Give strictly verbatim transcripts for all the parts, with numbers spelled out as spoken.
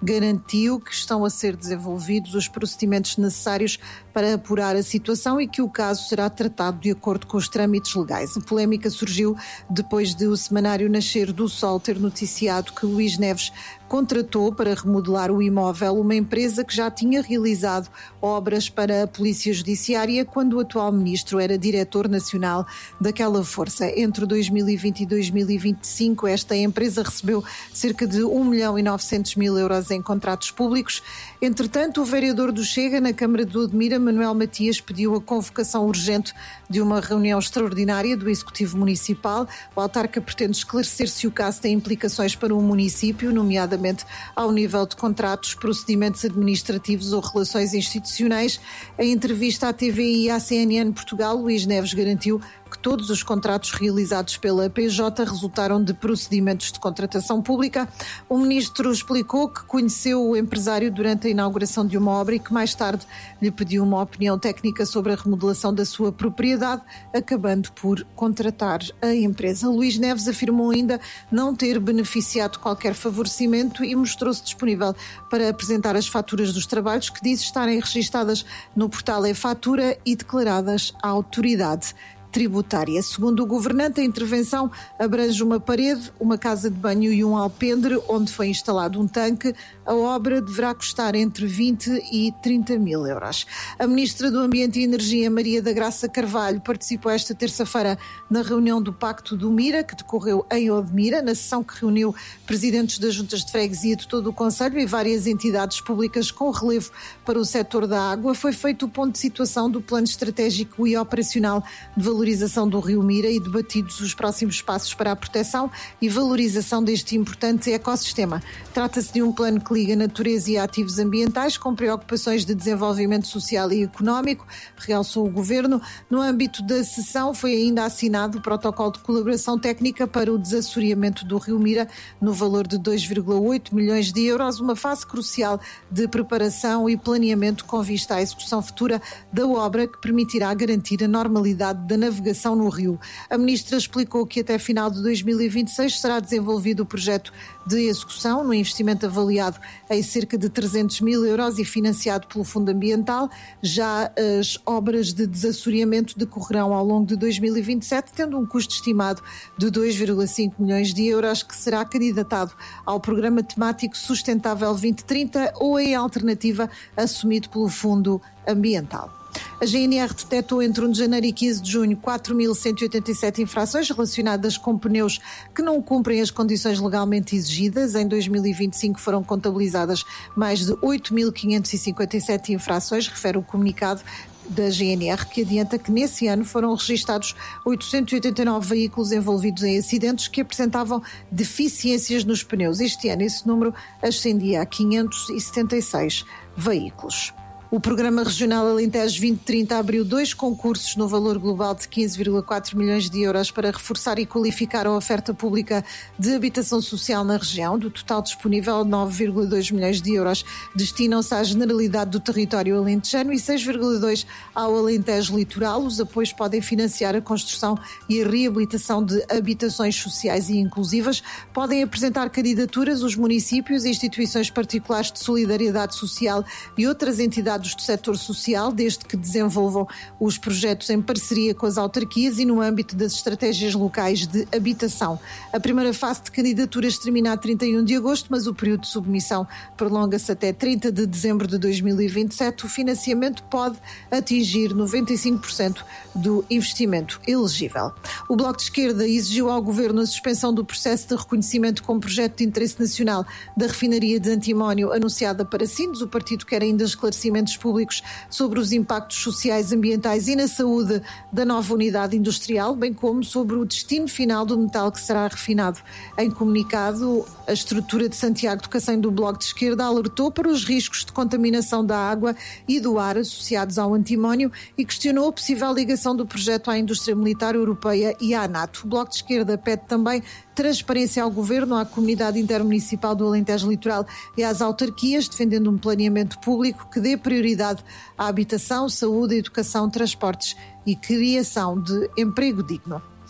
garantiu que estão a ser desenvolvidos os procedimentos necessários para apurar a situação e que o caso será tratado de acordo com os trâmites legais. A polémica surgiu depois de o semanário Nascer do Sol ter noticiado que Luís Neves contratou para remodelar o imóvel uma empresa que já tinha realizado obras para a Polícia Judiciária quando o atual ministro era diretor nacional daquela força. Entre dois mil e vinte e dois mil e vinte e cinco, esta empresa recebeu cerca de um milhão e novecentos mil euros em contratos públicos. Entretanto, o vereador do Chega na Câmara de Odmira, Manuel Matias, pediu a convocação urgente de uma reunião extraordinária do Executivo Municipal. O autarca pretende esclarecer se o caso tem implicações para o município, nomeadamente ao nível de contratos, procedimentos administrativos ou relações institucionais. Em entrevista à T V I e à C N N Portugal, Luís Neves garantiu que todos os contratos realizados pela P J resultaram de procedimentos de contratação pública. O ministro explicou que conheceu o empresário durante a inauguração de uma obra e que mais tarde lhe pediu uma opinião técnica sobre a remodelação da sua propriedade, acabando por contratar a empresa. Luís Neves afirmou ainda não ter beneficiado de qualquer favorecimento e mostrou-se disponível para apresentar as faturas dos trabalhos que diz estarem registadas no portal e-Fatura e declaradas à autoridade tributária. Segundo o governante, a intervenção abrange uma parede, uma casa de banho e um alpendre onde foi instalado um tanque. A obra deverá custar entre vinte e trinta mil euros. A ministra do Ambiente e Energia, Maria da Graça Carvalho, participou esta terça-feira na reunião do Pacto do Mira, que decorreu em Odmira, na sessão que reuniu presidentes das juntas de freguesia de todo o concelho e várias entidades públicas com relevo para o setor da água. Foi feito o ponto de situação do plano estratégico e operacional de valorização do Rio Mira e debatidos os próximos passos para a proteção e valorização deste importante ecossistema. Trata-se de um plano que liga natureza e ativos ambientais com preocupações de desenvolvimento social e económico, realçou o Governo. No âmbito da sessão foi ainda assinado o protocolo de colaboração técnica para o desassoreamento do Rio Mira no valor de dois vírgula oito milhões de euros, uma fase crucial de preparação e planeamento com vista à execução futura da obra que permitirá garantir a normalidade da navegação no rio. A ministra explicou que até final de dois mil e vinte e seis será desenvolvido o projeto de execução no investimento avaliado em cerca de trezentos mil euros e financiado pelo Fundo Ambiental. Já as obras de desassoreamento decorrerão ao longo de dois mil e vinte e sete, tendo um custo estimado de dois vírgula cinco milhões de euros, que será candidatado ao Programa Temático Sustentável vinte trinta ou em alternativa assumido pelo Fundo Ambiental. A G N R detectou entre um de janeiro e quinze de junho quatro mil cento e oitenta e sete infrações relacionadas com pneus que não cumprem as condições legalmente exigidas. Em dois mil e vinte e cinco foram contabilizadas mais de oito mil quinhentas e cinquenta e sete infrações, refere o comunicado da G N R, que adianta que nesse ano foram registados oitocentos e oitenta e nove veículos envolvidos em acidentes que apresentavam deficiências nos pneus. Este ano esse número ascendia a quinhentos e setenta e seis veículos. O Programa Regional Alentejo vinte trinta abriu dois concursos no valor global de quinze vírgula quatro milhões de euros para reforçar e qualificar a oferta pública de habitação social na região. Do total disponível, nove vírgula dois milhões de euros destinam-se à generalidade do território alentejano e seis vírgula dois ao Alentejo Litoral. Os apoios podem financiar a construção e a reabilitação de habitações sociais e inclusivas. Podem apresentar candidaturas os municípios, instituições particulares de solidariedade social e outras entidades do setor social, desde que desenvolvam os projetos em parceria com as autarquias e no âmbito das estratégias locais de habitação. A primeira fase de candidaturas termina a trinta e um de agosto, mas o período de submissão prolonga-se até trinta de dezembro de dois mil e vinte e sete. O financiamento pode atingir noventa e cinco por cento do investimento elegível. O Bloco de Esquerda exigiu ao Governo a suspensão do processo de reconhecimento como projeto de interesse nacional da refinaria de antimónio anunciada para Sines. O partido quer ainda esclarecimentos públicos sobre os impactos sociais, ambientais e na saúde da nova unidade industrial, bem como sobre o destino final do metal que será refinado. Em comunicado, a estrutura de Santiago do Cacém do Bloco de Esquerda alertou para os riscos de contaminação da água e do ar associados ao antimónio e questionou a possível ligação do projeto à indústria militar europeia e à NATO. O Bloco de Esquerda pede também transparência ao Governo, à comunidade intermunicipal do Alentejo Litoral e às autarquias, defendendo um planeamento público que dê prioridade à habitação, saúde, educação, transportes e criação de emprego digno.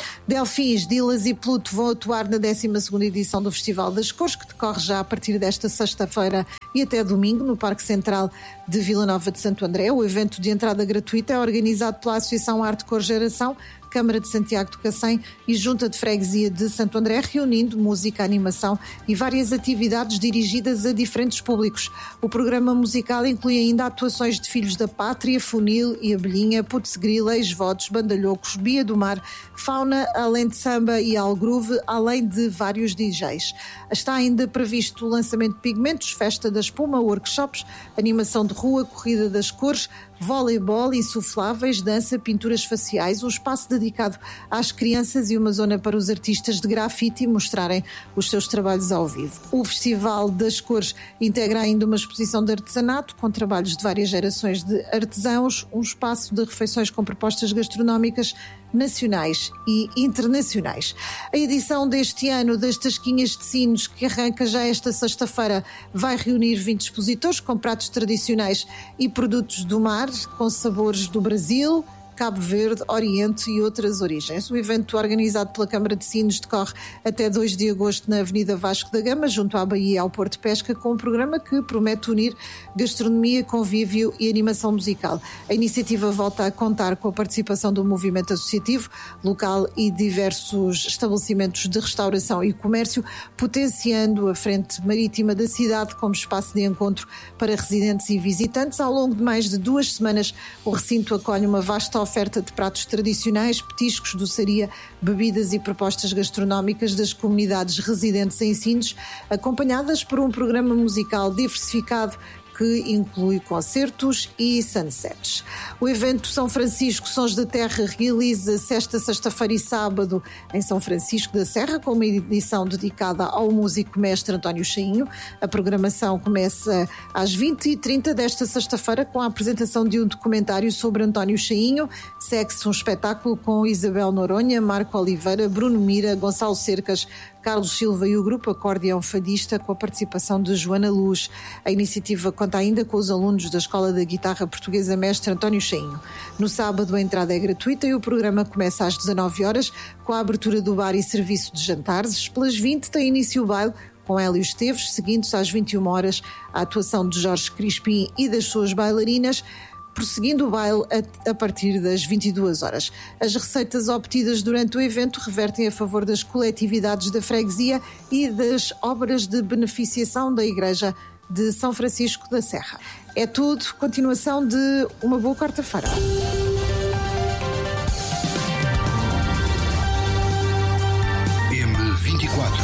Delfins, Dilas e Pluto vão atuar na décima segunda edição do Festival das Cores, que decorre já a partir desta sexta-feira e até domingo no Parque Central de Vila Nova de Santo André. O evento de entrada gratuita é organizado pela Associação Arte Cor Geração, Câmara de Santiago do Cacém e Junta de Freguesia de Santo André, reunindo música, animação e várias atividades dirigidas a diferentes públicos. O programa musical inclui ainda atuações de Filhos da Pátria, Funil e Abelhinha, Putz Grila, Ex-Votos, Bandalhocos, Bia do Mar, Fauna, além de samba e algroove, além de vários D Js. Está ainda previsto o lançamento de pigmentos, festa da espuma, workshops, animação de rua, corrida das cores, voleibol, insufláveis, dança, pinturas faciais, um espaço dedicado às crianças e uma zona para os artistas de grafite mostrarem os seus trabalhos ao vivo. O Festival das Cores integra ainda uma exposição de artesanato com trabalhos de várias gerações de artesãos, um espaço de refeições com propostas gastronómicas nacionais e internacionais. A edição deste ano das Tasquinhas de Sinos, que arranca já esta sexta-feira, vai reunir vinte expositores com pratos tradicionais e produtos do mar, com sabores do Brasil, Cabo Verde, Oriente e outras origens. O evento, organizado pela Câmara de Sinos, decorre até dois de agosto na Avenida Vasco da Gama, junto à Baía e ao Porto de Pesca, com um programa que promete unir gastronomia, convívio e animação musical. A iniciativa volta a contar com a participação do movimento associativo local e diversos estabelecimentos de restauração e comércio, potenciando a frente marítima da cidade como espaço de encontro para residentes e visitantes. Ao longo de mais de duas semanas, o recinto acolhe uma vasta oferta de pratos tradicionais, petiscos, doçaria, bebidas e propostas gastronómicas das comunidades residentes em Sinos, acompanhadas por um programa musical diversificado que inclui concertos e sunsets. O evento São Francisco Sons da Terra realiza-se esta sexta-feira e sábado em São Francisco da Serra, com uma edição dedicada ao músico mestre António Chainho. A programação começa às vinte e trinta desta sexta-feira com a apresentação de um documentário sobre António Chainho. Segue-se um espetáculo com Isabel Noronha, Marco Oliveira, Bruno Mira, Gonçalo Cercas, Carlos Silva e o grupo Acordeão Fadista, com a participação de Joana Luz. A iniciativa conta ainda com os alunos da Escola da Guitarra Portuguesa Mestre António Chainho. No sábado a entrada é gratuita e o programa começa às dezanove horas com a abertura do bar e serviço de jantares. Pelas vinte tem início o baile com Hélio Esteves, seguindo-se às vinte e uma horas a atuação de Jorge Crispim e das suas bailarinas, prosseguindo o baile a, a partir das vinte e duas horas. As receitas obtidas durante o evento revertem a favor das coletividades da freguesia e das obras de beneficiação da Igreja de São Francisco da Serra. É tudo. Continuação de uma boa quarta-feira. M vinte e quatro.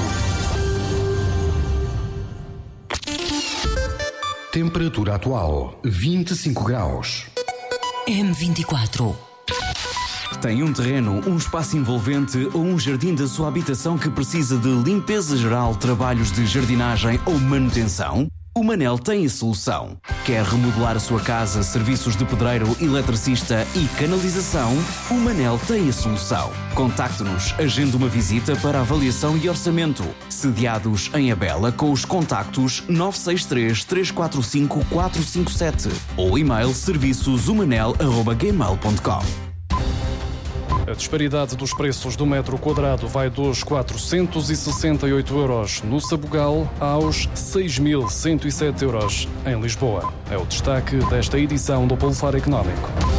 Temperatura atual vinte e cinco graus. M vinte e quatro. Tem um terreno, um espaço envolvente ou um jardim da sua habitação que precisa de limpeza geral, trabalhos de jardinagem ou manutenção? O Manel tem a solução. Quer remodelar a sua casa, serviços de pedreiro, eletricista e canalização? O Manel tem a solução. Contacte-nos, agende uma visita para avaliação e orçamento. Sediados em Abela com os contactos nove seis três, três quatro cinco, quatro cinco sete ou e-mail serviços umanel arroba gmail ponto com. A disparidade dos preços do metro quadrado vai dos quatrocentos e sessenta e oito euros no Sabugal aos seis mil cento e sete euros em Lisboa. É o destaque desta edição do Pulsar Económico.